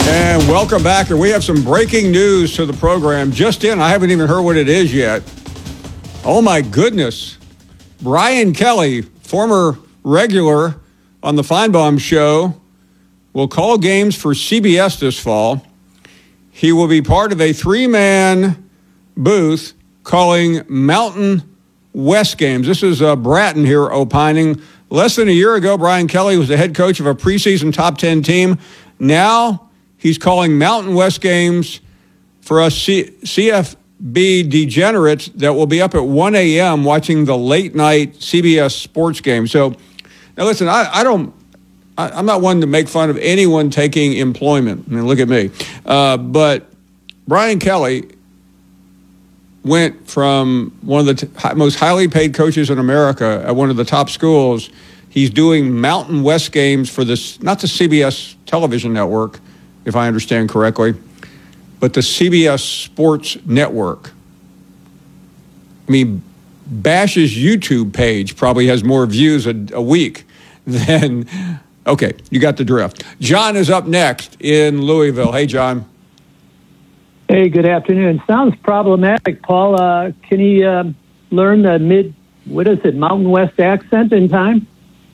And welcome back. And we have some breaking news to the program. Just in, I haven't even heard what it is yet. Oh, my goodness. Brian Kelly, former regular on the Feinbaum Show, will call games for CBS this fall. He will be part of a 3-man booth calling Mountain West games. This is Bratton here opining. Less than a year ago, Brian Kelly was the head coach of a preseason top 10 team. Now he's calling Mountain West games for us CFB degenerates that will be up at 1 a.m. watching the late night CBS sports game. So now listen, I'm not one to make fun of anyone taking employment. I mean, look at me. But Brian Kelly went from one of the most highly paid coaches in America at one of the top schools. He's doing Mountain West games for this, not the CBS television network, if I understand correctly, but the CBS Sports Network. I mean, Bash's YouTube page probably has more views a week than... Okay, you got the drift. John is up next in Louisville. Hey, John. Hey, good afternoon. Sounds problematic, Paul. Can he learn the Mountain West accent in time?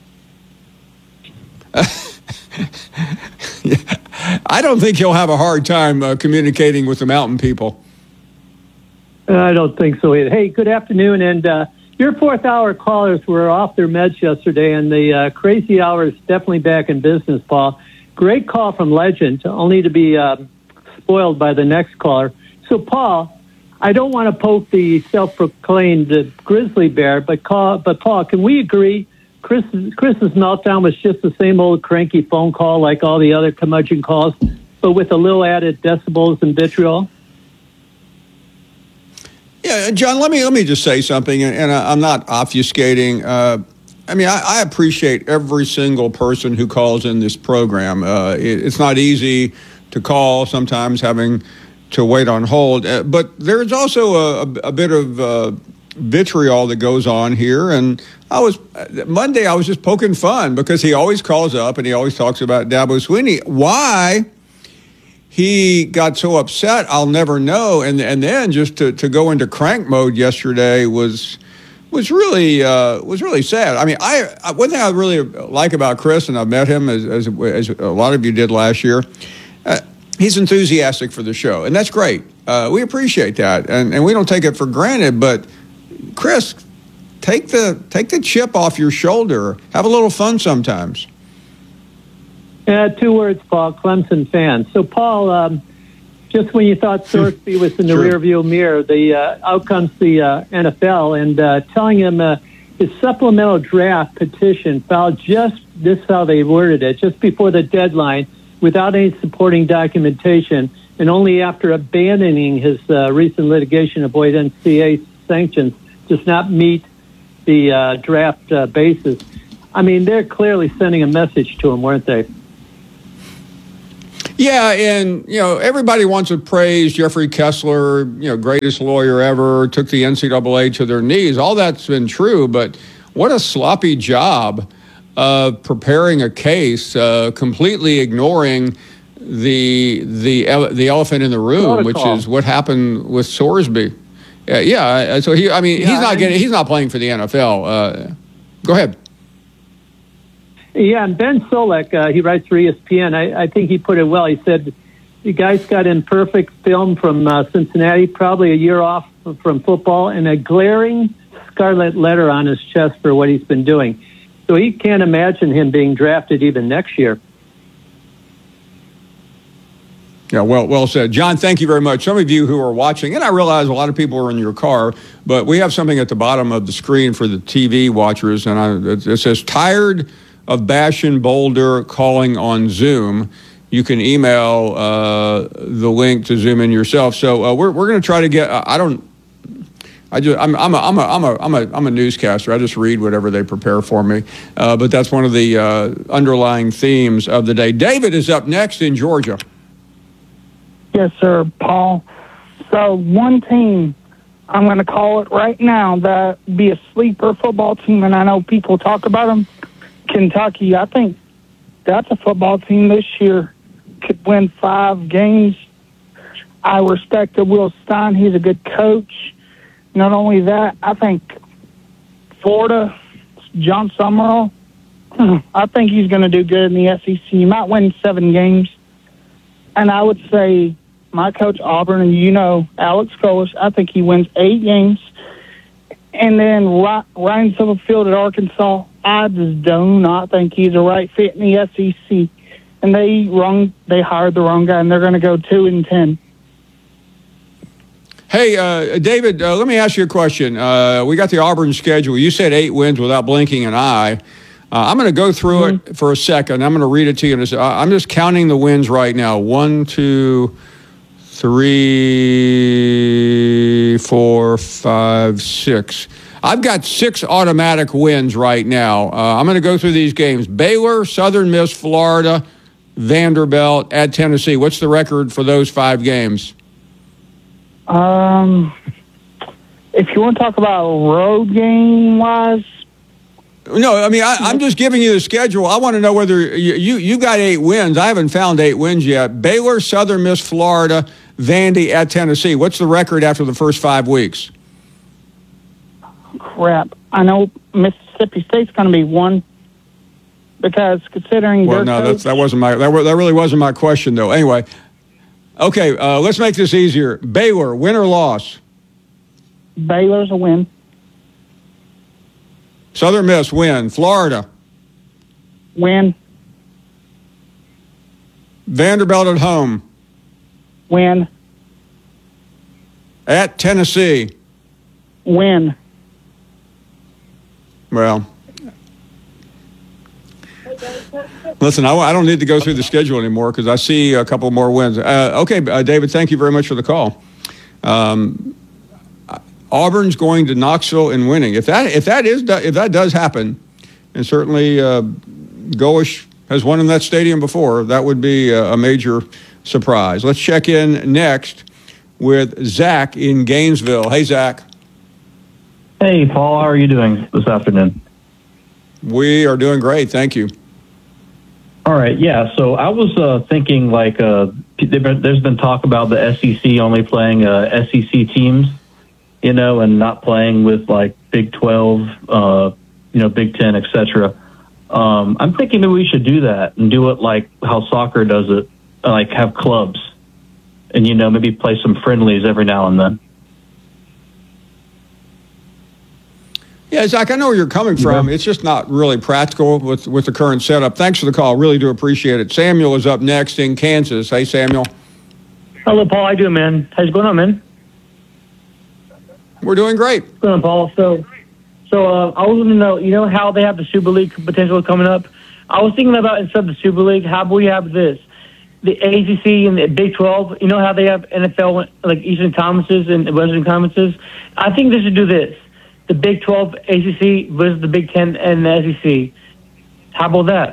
Yeah. I don't think he'll have a hard time communicating with the mountain people. I don't think so either. Hey, good afternoon. And your fourth hour callers were off their meds yesterday, and the crazy hour is definitely back in business, Paul. Great call from Legend, only to be spoiled by the next caller. So, Paul, I don't want to poke the self-proclaimed grizzly bear, but Paul, can we agree Chris's meltdown was just the same old cranky phone call like all the other curmudgeon calls, but with a little added decibels and vitriol? Yeah, John, let me just say something, and I'm not obfuscating. I appreciate every single person who calls in this program. It's not easy to call, sometimes having to wait on hold. But there's also a bit of vitriol that goes on here. And Monday I was just poking fun because he always calls up and he always talks about Dabo Swinney. Why he got so upset, I'll never know. And then just to go into crank mode yesterday was really sad. I mean, one thing I really like about Chris, and I've met him as a lot of you did last year, he's enthusiastic for the show, and that's great. We appreciate that, and we don't take it for granted. But Chris, take the chip off your shoulder. Have a little fun sometimes. Yeah, 2 words, Paul. Clemson fan. So, Paul, just when you thought Sorsby was in the rearview mirror, out comes the NFL and telling him his supplemental draft petition filed this is how they worded it, just before the deadline, without any supporting documentation, and only after abandoning his recent litigation avoid NCAA sanctions, does not meet the draft basis. I mean, they're clearly sending a message to him, weren't they? Yeah, and, everybody wants to praise Jeffrey Kessler, greatest lawyer ever, took the NCAA to their knees. All that's been true, but what a sloppy job of preparing a case, completely ignoring the elephant in the room, which is what happened with Sorsby. So he's not playing for the NFL. Go ahead. Yeah, and Ben Solak, he writes for ESPN. I think he put it well. He said the guy's got imperfect film from Cincinnati, probably a year off from football, and a glaring scarlet letter on his chest for what he's been doing. So he can't imagine him being drafted even next year. Yeah, well said. John, thank you very much. Some of you who are watching, and I realize a lot of people are in your car, but we have something at the bottom of the screen for the TV watchers, and it says, tired of Bash and Boulder calling on Zoom. You can email the link to Zoom in yourself. So we're going to try to get. I'm a newscaster. I just read whatever they prepare for me. But that's one of the underlying themes of the day. David is up next in Georgia. Yes, sir, Paul. So one team, I'm going to call it right now, that be a sleeper football team, and I know people talk about them. Kentucky, I think that's a football team this year could win 5 games. I respect Will Stein. He's a good coach. Not only that, I think Florida, John Summerall, I think he's going to do good in the SEC. He might win 7 games. And I would say my coach, Auburn, and Alex Golesh, I think he wins 8 games. And then Ryan Silverfield at Arkansas, I just do not think he's a right fit in the SEC. And they hired the wrong guy, and they're going to go 2-10. Hey, David, let me ask you a question. We got the Auburn schedule. You said 8 wins without blinking an eye. I'm going to go through it for a second. I'm going to read it to you. I'm just counting the wins right now. 1, 2, 3, 4, 5, 6. I've got 6 automatic wins right now. I'm going to go through these games. Baylor, Southern Miss, Florida, Vanderbilt, at Tennessee. What's the record for those 5 games? If you want to talk about road game-wise, no, I mean, I'm just giving you the schedule. I want to know whether you got 8 wins. I haven't found 8 wins yet. Baylor, Southern Miss, Florida, Vandy, at Tennessee. What's the record after the first 5 weeks? Crap. I know Mississippi State's going to be 1 because considering well, no, coach, that really wasn't my question, though. Anyway, okay, let's make this easier. Baylor, win or loss? Baylor's a win. Southern Miss, win. Florida? Win. Vanderbilt at home? Win. At Tennessee? Win. Well, listen, I don't need to go through the schedule anymore because I see a couple more wins. Okay, David, thank you very much for the call. Auburn's going to Knoxville and winning. If that does happen, and certainly Golesh has won in that stadium before, that would be a major surprise. Let's check in next with Zach in Gainesville. Hey, Zach. Hey, Paul. How are you doing this afternoon? We are doing great. Thank you. All right. Yeah. So I was thinking there's been talk about the SEC only playing SEC teams, and not playing with like Big 12, Big 10, etc. I'm thinking maybe we should do that and do it like how soccer does it, like have clubs and, maybe play some friendlies every now and then. Yeah, Zach, I know where you're coming from. It's just not really practical with the current setup. Thanks for the call. Really do appreciate it. Samuel is up next in Kansas. Hey, Samuel. Hello, Paul. How you doing, man? How's it going on, man? We're doing great. What's going on, Paul? So I was going to know, how they have the Super League potential coming up? I was thinking about instead of the Super League, how about we have this? The ACC and the Big 12, how they have NFL, like Eastern Conferences and Western Conferences? I think they should do this. The Big 12 ACC versus the Big 10 and the SEC. How about that?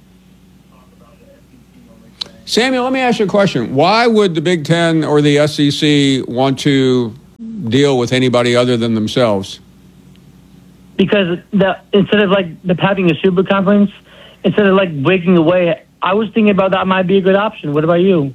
Samuel, let me ask you a question. Why would the Big 10 or the SEC want to deal with anybody other than themselves? Because instead of having a super conference, instead of breaking away, I was thinking about that might be a good option. What about you?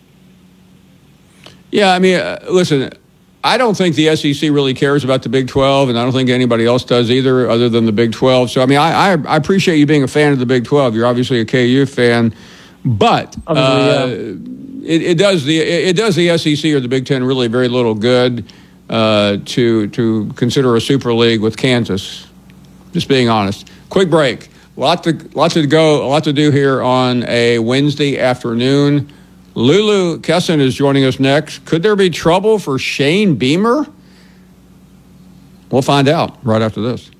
Yeah, I mean, listen, I don't think the SEC really cares about the Big 12, and I don't think anybody else does either, other than the Big 12. So, I mean, I appreciate you being a fan of the Big 12. You're obviously a KU fan, but it does the SEC or the Big 10 really very little good to consider a Super League with Kansas. Just being honest. Quick break. Lot to do here on a Wednesday afternoon. Lulu Kesson is joining us next. Could there be trouble for Shane Beamer? We'll find out right after this.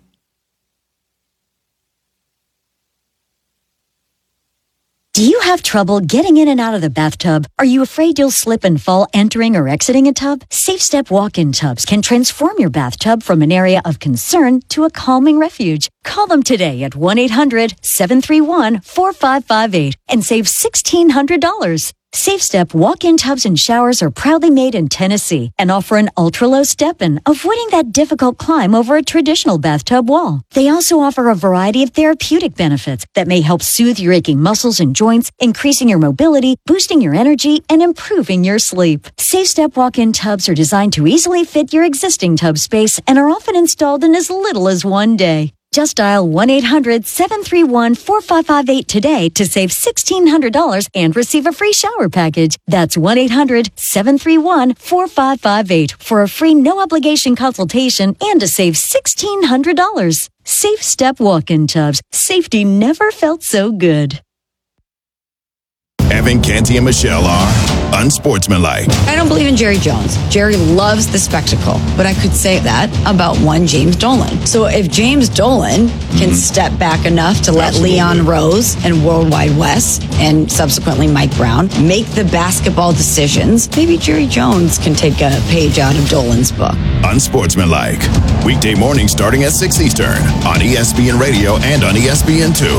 Do you have trouble getting in and out of the bathtub? Are you afraid you'll slip and fall entering or exiting a tub? SafeStep walk-in tubs can transform your bathtub from an area of concern to a calming refuge. Call them today at 1-800-731-4558 and save $1,600. Safe Step walk-in tubs and showers are proudly made in Tennessee and offer an ultra-low step-in, avoiding that difficult climb over a traditional bathtub wall. They also offer a variety of therapeutic benefits that may help soothe your aching muscles and joints, increasing your mobility, boosting your energy, and improving your sleep. Safe Step walk-in tubs are designed to easily fit your existing tub space and are often installed in as little as one day. Just dial 1-800-731-4558 today to save $1,600 and receive a free shower package. That's 1-800-731-4558 for a free no-obligation consultation and to save $1,600. Safe Step walk-in tubs. Safety never felt so good. Evan, Canty, and Michelle are unsportsmanlike. I don't believe in Jerry Jones. Jerry loves the spectacle, but I could say that about one James Dolan. So if James Dolan can step back enough to let Leon Rose and Worldwide Wes and subsequently Mike Brown make the basketball decisions, maybe Jerry Jones can take a page out of Dolan's book. Unsportsmanlike. Weekday mornings starting at 6 Eastern on ESPN Radio and on ESPN2.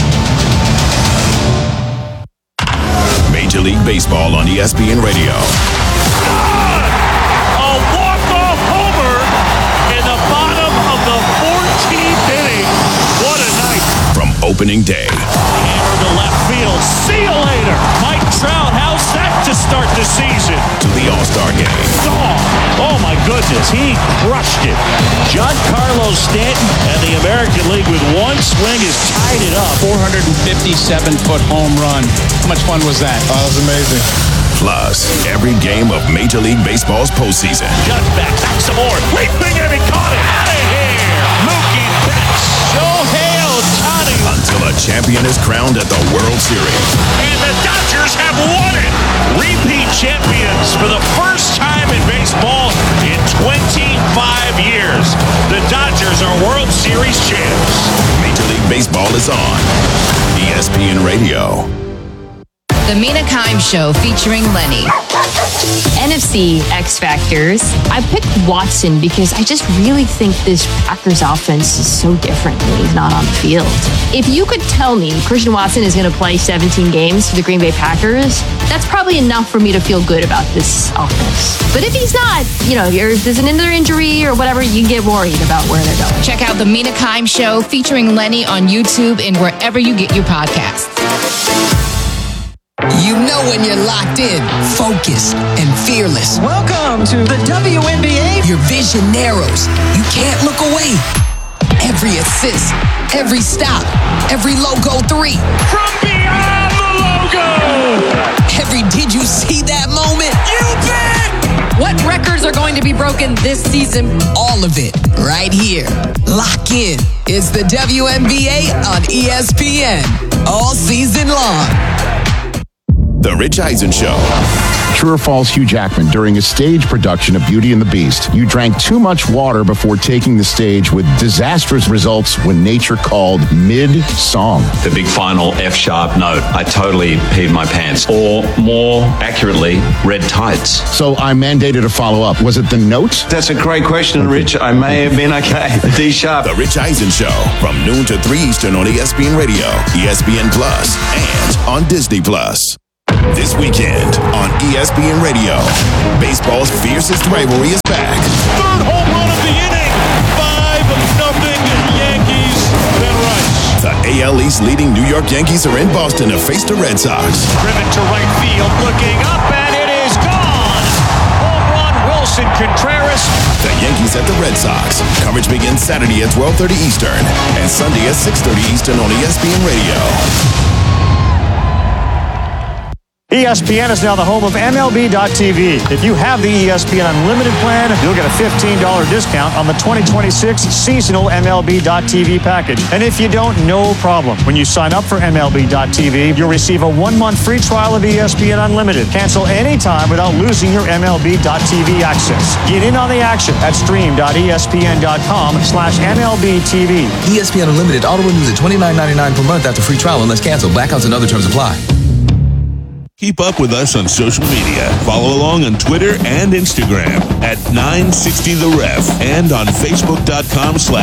Major League Baseball on ESPN Radio. A walk-off homer in the bottom of the 14th inning. What a night. From opening day. Hammer to left field. See you later. Mike Trout, how's that to start the season? To the All-Star Game. Oh my goodness, he crushed it. Giancarlo Stanton and the American League with one swing has tied it up. 457-foot home run. How much fun was that? Oh, that was amazing. Plus, every game of Major League Baseball's postseason. Just back some more. Leaping and he caught it. Out of here. Mookie Betts. Shohei Ohtani. Until a champion is crowned at the World Series. And the Dodgers have won it. Repeat champions for the first time in baseball in 25 years. The Dodgers are World Series champs. Major League Baseball is on ESPN Radio. The Mina Kimes Show featuring Lenny. NFC X Factors. I picked Watson because I just really think this Packers offense is so different when he's not on the field. If you could tell me Christian Watson is going to play 17 games for the Green Bay Packers, that's probably enough for me to feel good about this offense. But if he's not, if there's another injury or whatever, you get worried about where they're going. Check out The Mina Kimes Show featuring Lenny on YouTube and wherever you get your podcasts. You know when you're locked in, focused, and fearless. Welcome to the WNBA. Your vision narrows. You can't look away. Every assist, every stop, every logo 3. From beyond the logo. Every did you see that moment? You bet. What records are going to be broken this season? All of it right here. Lock in. It's the WNBA on ESPN. All season long. The Rich Eisen Show. True or false, Hugh Jackman, during a stage production of Beauty and the Beast, you drank too much water before taking the stage with disastrous results when nature called mid-song. The big final F-sharp note. I totally peed my pants. Or more accurately, red tights. So I mandated a follow-up. Was it the note? That's a great question, Rich. I may have been okay. D-sharp. The Rich Eisen Show from noon to 3 Eastern on ESPN Radio, ESPN Plus, and on Disney Plus. This weekend on ESPN Radio, baseball's fiercest rivalry is back. Third home run of the inning. 5-0 Yankees. Ben Rice. The AL East leading New York Yankees are in Boston to face the Red Sox. Driven to right field, looking up, and it is gone. Home run, Wilson Contreras. The Yankees at the Red Sox. Coverage begins Saturday at 12:30 Eastern and Sunday at 6:30 Eastern on ESPN Radio. ESPN is now the home of MLB.tv. If you have the ESPN Unlimited plan, you'll get a $15 discount on the 2026 seasonal MLB.tv package. And if you don't, no problem. When you sign up for MLB.tv, you'll receive a 1-month free trial of ESPN Unlimited. Cancel anytime without losing your MLB.tv access. Get in on the action at stream.espn.com/MLBTV. ESPN Unlimited auto renews at $29.99 per month after free trial unless canceled. Blackouts and other terms apply. Keep up with us on social media. Follow along on Twitter and Instagram at 960 The Ref and on Facebook.com/